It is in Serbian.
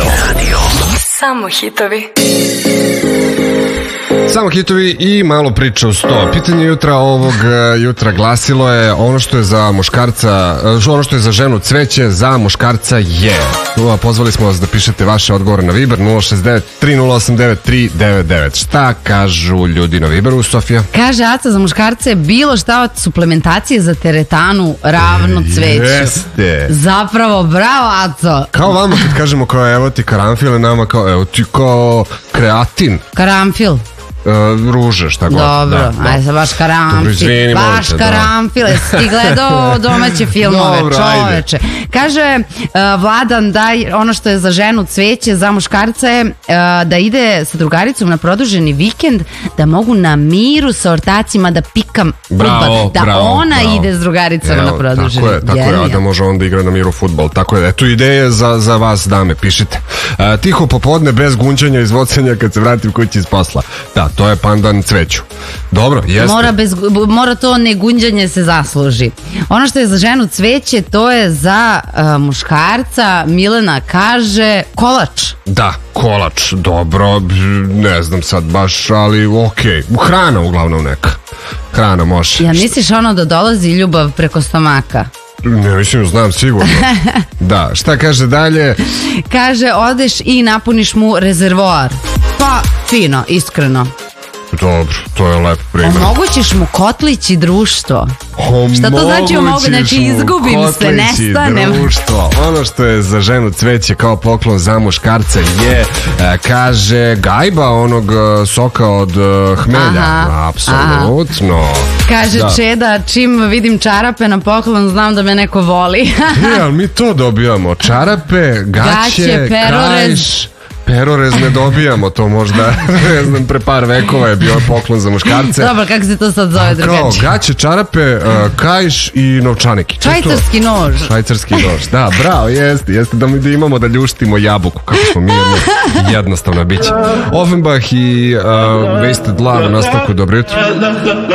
Samo hitovi. Samo hitovi i malo priča u sto. Pitanje ovog jutra glasilo je ono što je za muškarca, ono što je za ženu cveće, za muškarca je. Pozvali smo vas da pišete vaše odgovore na Viber 069 3089 399. Šta kažu ljudi na Viberu, Sofija? Kaže Aca, za muškarce je bilo šta od suplementacije za teretanu ravno cveću. Jeste. Zapravo, bravo Aco. Kao vama kad kažemo kao evo ti karanfil, nama kao evo ti kao kreatin. Karamfil. Ruže, šta god. Dobro, ajde sad baš karamfil. Dobro, izvini, baš karamfil. Jesi ti gledao domaće filmove, dobro, čoveče. Kaže Vladan da ono što je za ženu cveće, za muškarca je da ide sa drugaricom na produženi vikend, da mogu na miru sa ortacima da pikam fudbal. Da ona ide s drugaricom na produženi. Tako je, a da može onda igra na miru fudbal. Tako je, eto ideje za vas, dame, pišite. Tiho popodne, bez gunđanja i zvocanja kad se vratim kući iz posla. Da, to je pandan cveću. Dobro, jeste. Mora to negunđanje se zasluži. Ono što je za ženu cveće, to je za muškarca. Milena kaže kolač. Da, kolač, dobro, ne znam sad baš, ali okej. Hrana uglavnom neka. Hrana može. Ja misliš ono da dolazi ljubav preko stomaka? Ne, mislim, znam sigurno. Da, šta kaže dalje? Kaže, odeš i napuniš mu rezervoar. Pa, fino, iskreno. Dobro, to je lep primjer. Omogućiš mu kotlić i društvo. Šta to znači omogućiš? Znači izgubim se, nestanem. Društvo. Ono što je za ženu cveće kao poklon za muškarca je, kaže, gajba onog soka od hmelja. Apsolutno. Kaže Čeda, čim vidim čarape na poklon, znam da me neko voli. Ali mi to dobijamo. Čarape, gaće, kajš. Perorez ne dobijamo, to možda, ne znam, pre par vekova je bio poklon za muškarce. Dobro, kako se to sad zove drugačije? Kao gaće, čarape, kajš i novčaniki. Švajcarski nož. Švajcarski nož, da, bravo, jeste da mi imamo da ljuštimo jabuku, kako smo mi jednostavno biće. Offenbach i Wasted Love, nastavku, dobro jutro.